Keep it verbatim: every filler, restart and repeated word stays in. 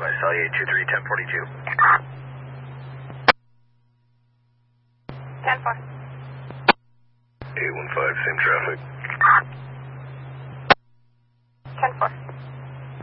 Visalia eight two three, ten forty-two. ten four. eight one five, same traffic.